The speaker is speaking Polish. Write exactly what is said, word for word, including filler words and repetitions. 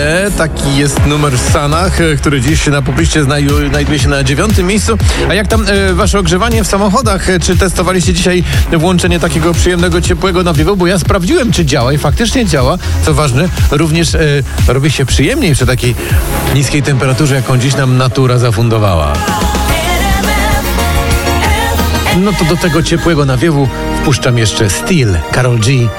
Taki jest numer w Stanach, który dziś na popliście znajduje się na dziewiątym miejscu. A jak tam e, wasze ogrzewanie w samochodach? Czy testowaliście dzisiaj włączenie takiego przyjemnego, ciepłego nawiewu? Bo ja sprawdziłem, czy działa i faktycznie działa. Co ważne, również e, robi się przyjemniej przy takiej niskiej temperaturze, jaką dziś nam natura zafundowała. No to do tego ciepłego nawiewu wpuszczam jeszcze Steel, Karol G.